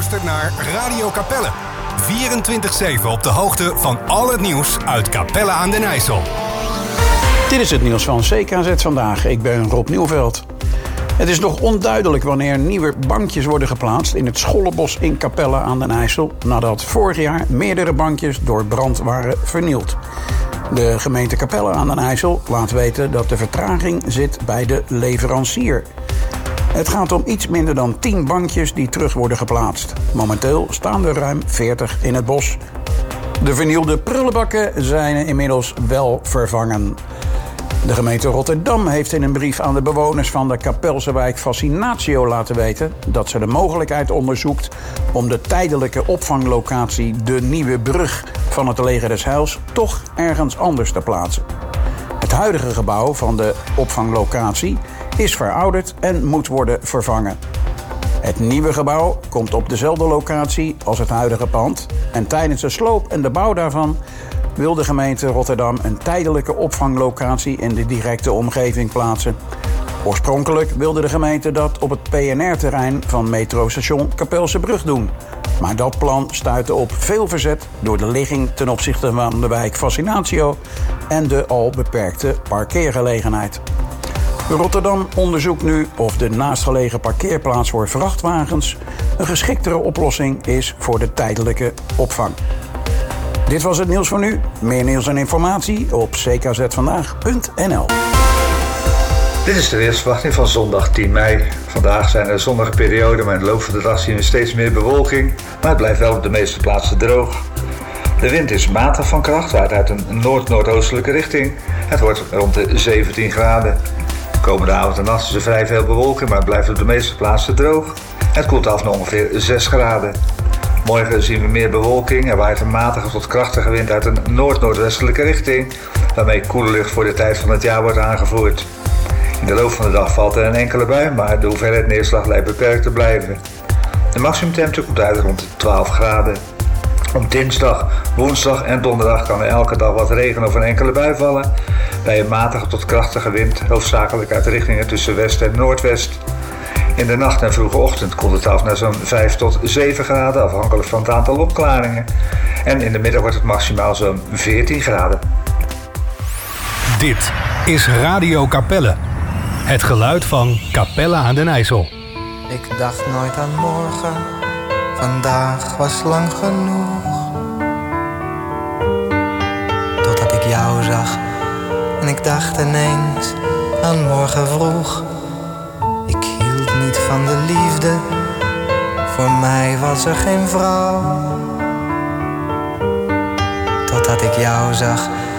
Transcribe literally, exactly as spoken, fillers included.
luistert naar Radio Capelle. vierentwintig zeven op de hoogte van al het nieuws uit Capelle aan den IJssel. Dit is het nieuws van C K Z vandaag. Ik ben Rob Nieuwveld. Het is nog onduidelijk wanneer nieuwe bankjes worden geplaatst in het Schollenbos in Capelle aan den IJssel, nadat vorig jaar meerdere bankjes door brand waren vernield. De gemeente Capelle aan den IJssel laat weten dat de vertraging zit bij de leverancier. Het gaat om iets minder dan tien bankjes die terug worden geplaatst. Momenteel staan er ruim veertig in het bos. De vernielde prullenbakken zijn inmiddels wel vervangen. De gemeente Rotterdam heeft in een brief aan de bewoners van de Capelse wijk Fascinatio laten weten dat ze de mogelijkheid onderzoekt om de tijdelijke opvanglocatie De Nieuwe Brug van het Leger des Heils toch ergens anders te plaatsen. Het huidige gebouw van de opvanglocatie is verouderd en moet worden vervangen. Het nieuwe gebouw komt op dezelfde locatie als het huidige pand en tijdens de sloop en de bouw daarvan wil de gemeente Rotterdam een tijdelijke opvanglocatie in de directe omgeving plaatsen. Oorspronkelijk wilde de gemeente dat op het P N R-terrein van metrostation Kapelsebrug doen. Maar dat plan stuitte op veel verzet door de ligging ten opzichte van de wijk Fascinatio en de al beperkte parkeergelegenheid. Rotterdam onderzoekt nu of de naastgelegen parkeerplaats voor vrachtwagens een geschiktere oplossing is voor de tijdelijke opvang. Dit was het nieuws voor nu. Meer nieuws en informatie op c k z vandaag punt n l. Dit is de weersverwachting van zondag tien mei. Vandaag zijn er zonnige perioden, maar in de loop van de dag zien we steeds meer bewolking. Maar het blijft wel op de meeste plaatsen droog. De wind is matig van kracht, waait uit een noord-noordoostelijke richting. Het wordt rond de zeventien graden. Komende avond en nacht is er vrij veel bewolking, maar het blijft op de meeste plaatsen droog. Het koelt af naar ongeveer zes graden. Morgen zien we meer bewolking. Er waait een matige tot krachtige wind uit een noord-noordwestelijke richting, waarmee koele lucht voor de tijd van het jaar wordt aangevoerd. In de loop van de dag valt er een enkele bui, maar de hoeveelheid neerslag lijkt beperkt te blijven. De maximumtemperatuur komt uit rond de twaalf graden. Op dinsdag, woensdag en donderdag kan er elke dag wat regen of een enkele bui vallen. Bij een matige tot krachtige wind, hoofdzakelijk uit de richtingen tussen west en noordwest. In de nacht en vroege ochtend koelt het af naar zo'n vijf tot zeven graden, afhankelijk van het aantal opklaringen. En in de middag wordt het maximaal zo'n veertien graden. Dit is Radio Capelle. Het geluid van Capelle aan den IJssel. Ik dacht nooit aan morgen, vandaag was lang genoeg. Totdat ik jou zag en ik dacht ineens aan morgen vroeg. Ik hield niet van de liefde, voor mij was er geen vrouw. Totdat ik jou zag